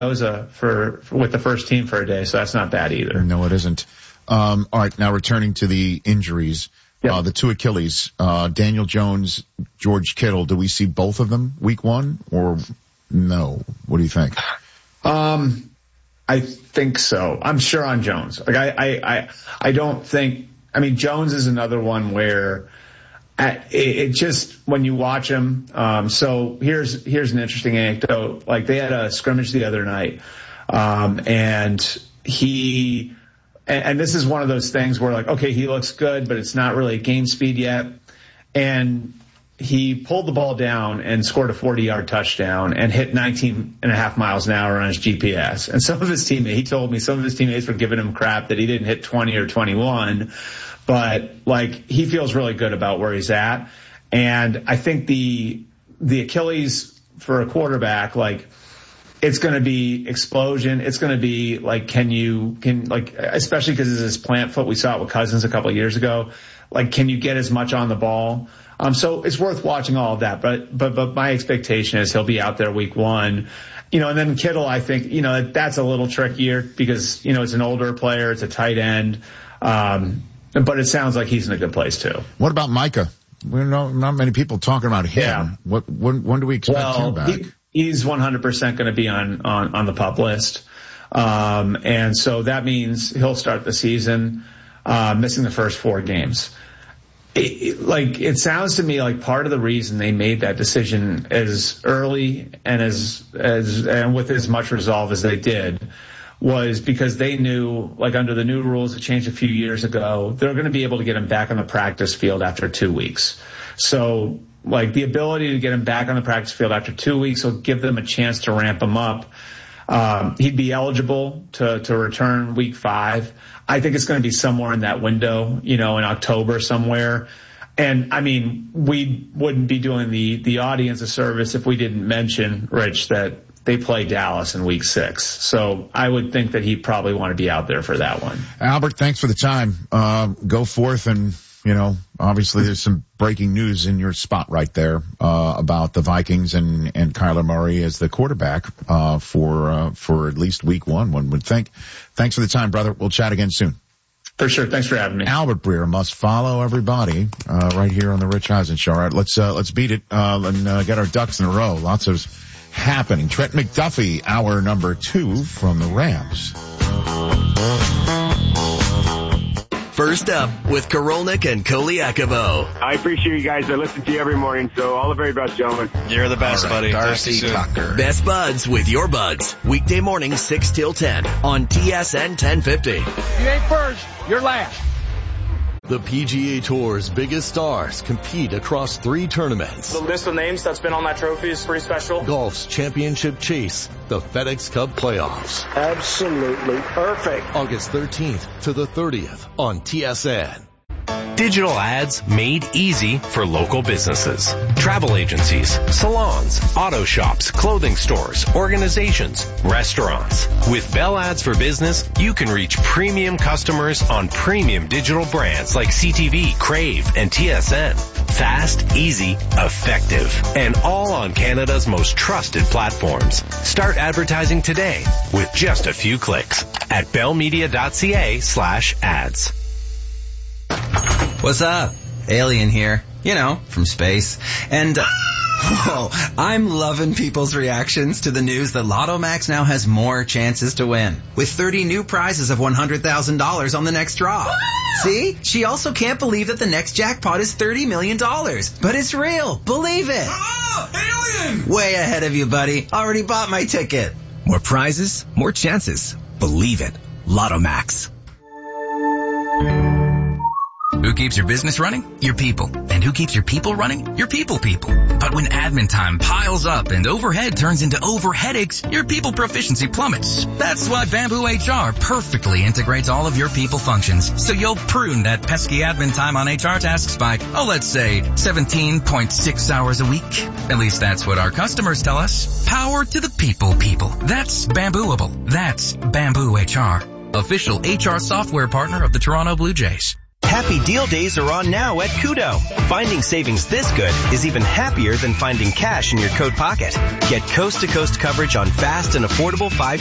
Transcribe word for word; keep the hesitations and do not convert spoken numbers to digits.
Espinoza for, for with the first team for a day, so that's not bad either. No, it isn't. Um, all right, now returning to the injuries, yep. uh, the two Achilles, uh, Daniel Jones, George Kittle. Do we see both of them week one or no? What do you think? Um, I think so. I'm sure on Jones. Like I, I, I, I don't think. I mean, Jones is another one where. It, it just, when you watch him, um, so here's, here's an interesting anecdote. Like they had a scrimmage the other night, um, and he, and, and this is one of those things where like, okay, he looks good, but it's not really game speed yet. And he pulled the ball down and scored a forty yard touchdown and hit nineteen and a half miles an hour on his G P S. And some of his teammates, he told me some of his teammates were giving him crap that he didn't hit twenty or twenty-one. But like he feels really good about where he's at. And I think the, the Achilles for a quarterback, like it's going to be explosion. It's going to be like, can you, can like, especially because it's his plant foot. We saw it with Cousins a couple of years ago. Like, can you get as much on the ball? Um, so it's worth watching all of that. But, but, but my expectation is he'll be out there week one. You know, and then Kittle, I think, you know, that's a little trickier because, you know, it's an older player. It's a tight end. Um, But it sounds like he's in a good place too. What about Micah? We're not, not many people talking about him. Yeah. What, when, when do we expect well, him back? He, he's one hundred percent going to be on, on, on the PUP list. Um, and so that means he'll start the season, uh, missing the first four games. It, it, like, it sounds to me like part of the reason they made that decision as early and as, as, and with as much resolve as they did was because they knew, like under the new rules that changed a few years ago, they're going to be able to get him back on the practice field after two weeks. So like the ability to get him back on the practice field after two weeks will give them a chance to ramp him up. Um, he'd be eligible to, to return week five. I think it's going to be somewhere in that window, you know, in October somewhere. And I mean, we wouldn't be doing the, the audience a service if we didn't mention, Rich, that they play Dallas in week six. So I would think that he'd probably want to be out there for that one. Albert, thanks for the time. Uh, go forth and, you know, obviously there's some breaking news in your spot right there, uh, about the Vikings and, and Kyler Murray as the quarterback, uh, for, uh, for at least week one, one would think. Thanks for the time, brother. We'll chat again soon. For sure. Thanks for having me. Albert Breer must follow everybody, uh, right here on the Rich Eisen Show. All right, let's, uh, let's beat it, uh, and, uh, get our ducks in a row. Lots of happening. Trent McDuffie, hour number two from the Rams. First up with Korolnik and Koliakovo. I appreciate you guys. I listen to you every morning, so all the very best, gentlemen. You're the best, right, buddy. Darcy Tucker. Best Buds with your buds. Weekday morning, six till ten on T S N ten fifty. You ain't first, you're last. The P G A Tour's biggest stars compete across three tournaments. The list of names that's been on that trophy is pretty special. Golf's championship chase, the FedEx Cup playoffs. Absolutely perfect. August thirteenth to the thirtieth on T S N. Digital ads made easy for local businesses. Travel agencies, salons, auto shops, clothing stores, organizations, restaurants. With Bell Ads for Business, you can reach premium customers on premium digital brands like C T V, Crave, and T S N. Fast, easy, effective, and all on Canada's most trusted platforms. Start advertising today with just a few clicks at bellmedia.ca slash ads. What's up? Alien here. You know, from space. And, uh, whoa, I'm loving people's reactions to the news that Lotto Max now has more chances to win. With thirty new prizes of one hundred thousand dollars on the next draw. See? She also can't believe that the next jackpot is thirty million dollars. But it's real. Believe it. Oh, alien! Way ahead of you, buddy. Already bought my ticket. More prizes, more chances. Believe it. Lotto Max. Who keeps your business running? Your people. And who keeps your people running? Your people people. But when admin time piles up and overhead turns into over headaches, your people proficiency plummets. That's why Bamboo H R perfectly integrates all of your people functions, so you'll prune that pesky admin time on H R tasks by, oh, let's say seventeen point six hours a week. At least that's what our customers tell us. Power to the people people. That's Bambooable. That's Bamboo H R. Official H R software partner of the Toronto Blue Jays. Happy deal days are on now at Kudo. Finding savings this good is even happier than finding cash in your coat pocket. Get coast-to-coast coverage on fast and affordable five